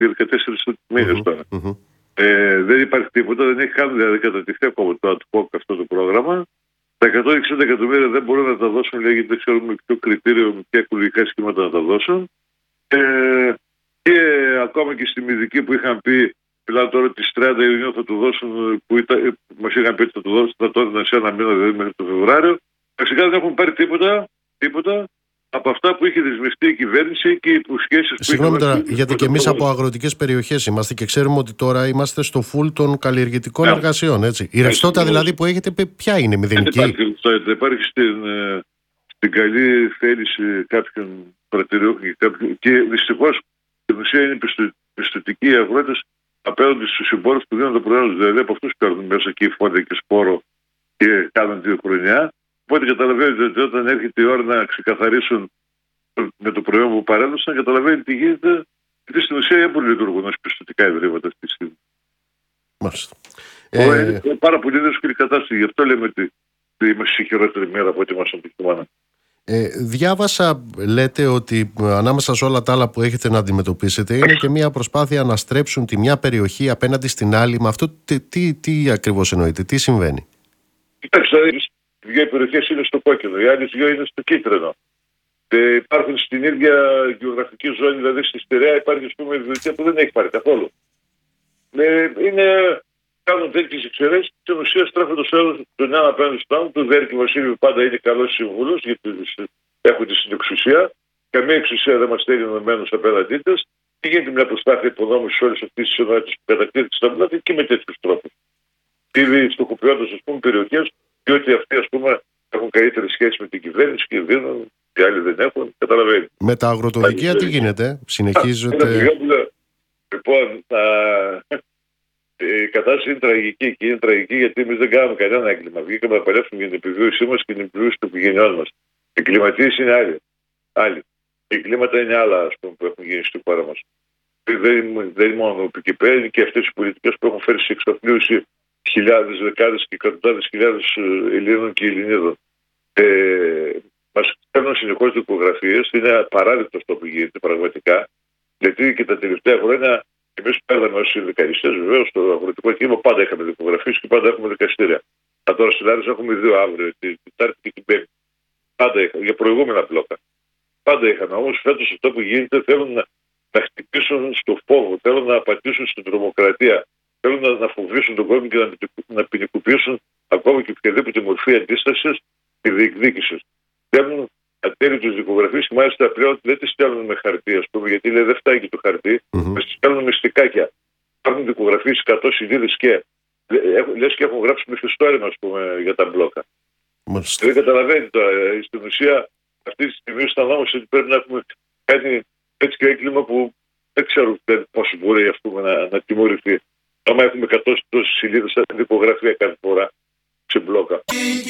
και 14 μήνες τώρα. Δεν υπάρχει τίποτα, δεν έχει καν δηλαδή κατατηθεί ακόμα το ad hoc αυτό το πρόγραμμα. Τα 160 εκατομμύρια δεν μπορούν να τα δώσουν, λέει, γιατί δεν ξέρουν με ποιο κριτήριο, με ποια οικολογικά σχήματα να τα δώσουν. Και ακόμα και στη Μυδική που είχαν πει, μιλάω τώρα ότι στις 30 Ιουνίου θα του δώσουν, που μας είχαν πει ότι θα του δώσουν, θα το έδωσαν σε ένα μήνα, δηλαδή μέχρι το Φεβρουάριο. Φυσικά δεν έχουν πάρει τίποτα από αυτά που είχε δεσμευτεί η κυβέρνηση και οι υποσχέσεις που είχε. Συγγνώμη τώρα, γιατί και εμείς από αγροτικές περιοχές είμαστε και ξέρουμε ότι τώρα είμαστε στο φουλ των καλλιεργητικών εργασιών. Έτσι. Η ρευστότητα δηλαδή που έχετε, ποια είναι, μηδενική? Δεν υπάρχει στην καλή θέληση κάποιων πρατηριών και δυστυχώς στην ουσία είναι πιστωτικοί οι αγρότες απέναντι στους συμπόρους που δίνουν το προϊόν, δηλαδή από αυτούς παίρνουν μέσα και φόντα και σπόρο και κάνουν 2 χρονιά. Οπότε καταλαβαίνετε ότι όταν έρχεται η ώρα να ξεκαθαρίσουν με το προϊόν που παρέδωσαν, καταλαβαίνει τι γίνεται, γιατί στην ουσία δεν λειτουργούν ως πιστωτικά ιδρύματα αυτή τη στιγμή. Μάλιστα. Είναι πάρα πολύ δύσκολη κατάσταση. Γι' αυτό λέμε ότι είμαστε σε χειρότερη μέρα από ό,τι ήμασταν το χειμώνα. Διάβασα, λέτε, ότι ανάμεσα σε όλα τα άλλα που έχετε να αντιμετωπίσετε είναι και μια προσπάθεια να στρέψουν τη μια περιοχή απέναντι στην άλλη. Με αυτό τι ακριβώς εννοείτε, τι συμβαίνει? Κοιτάξτε, οι 2 περιοχές είναι στο κόκκινο, οι άλλες 2 είναι στο κίτρινο. Υπάρχουν στην ίδια γεωγραφική ζώνη, δηλαδή στη Στερεά υπάρχει, ας πούμε, η Βουλευτεία που δεν έχει πάρει καθόλου. Κάνουν τέτοιες εξαιρέσεις, στην ουσία στρέφονται τον ένα απέναντι στον άλλο. Του Δέρκη Βασίλειου πάντα είναι καλός σύμβουλος, γιατί έχουν τη συνεξουσία. Καμία εξουσία δεν μας στέλνει ενωμένους απέναντί της. Και γίνεται μια προσπάθεια υποδόμησης όλες αυτές τις ενότητες που κατακτήρεται στα μπλάτη και με τέτοιους τρόπους. Ήδη στοχοποιώντας, ας πούμε, περιοχές, διότι αυτοί, ας πούμε, έχουν καλύτερη σχέση με την κυβέρνηση και δίνουν, οι άλλοι δεν έχουν. Καταλαβαίνει. Με τα αγροτοδικεία τι γίνεται, συνεχίζεται? Λοιπόν, η κατάσταση είναι τραγική και είναι τραγική γιατί εμείς δεν κάνουμε κανένα έγκλημα. Βγήκαμε να παλέψουμε για την επιβίωσή μας και την επιβίωση των οικογενειών μας. Οι κλιματίες είναι άλλοι. Οι κλίματα είναι άλλα, ας πούμε, που έχουν γίνει στη χώρα μας. Δεν είναι μόνο εκεί πέρα, είναι και αυτές οι πολιτικές που έχουν φέρει σε εξαθλίωση χιλιάδες, δεκάδες και εκατοντάδες χιλιάδες Ελλήνων και Ελληνίδων. Μας παίρνουν συνεχώς δικογραφίες, είναι απαράδεκτο αυτό που γίνεται πραγματικά. Γιατί και τα τελευταία χρόνια εμείς παίρναμε ως συνδικαλιστές, βεβαίως, στο αγροτικό κίνημα πάντα είχαμε δικογραφίες και πάντα έχουμε δικαστήρια. Τώρα στην Άρης έχουμε 2 αύριο, την Τετάρτη και την Πέμπτη. Πάντα είχαμε, για προηγούμενα μπλόκα. Πάντα είχαμε. Όμως φέτος αυτό που γίνεται θέλουν να χτυπήσουν στο φόβο, θέλουν να απατήσουν στην τρομοκρατία, θέλουν να φοβήσουν τον κόσμο και να ποινικοποιήσουν ακόμα και οποιαδήποτε μορφή αντίστασης και διεκδίκησης. Θέλουν ατέλειτες δικογραφίες και μάλιστα πλέον δεν τις στέλνουν με χαρτί, ας πούμε, γιατί λέει δεν φτάνει το χαρτί, μας τις στέλνουν με στικάκια. Υπάρχουν δικογραφίες 100 σελίδες και λες και έχουν γράψει μυθιστόρημα, ας πούμε, για τα μπλόκα. Δεν καταλαβαίνει τώρα. Στην ουσία αυτή τη στιγμή αισθανόμαστε ότι πρέπει να έχουμε κάνει τέτοιο έγκλημα που δεν ξέρω πώς μπορεί, ας πούμε, να τιμωρηθεί. Άμα έχουμε 100 σελίδες δικογραφία κάθε φορά σε μπλόκα.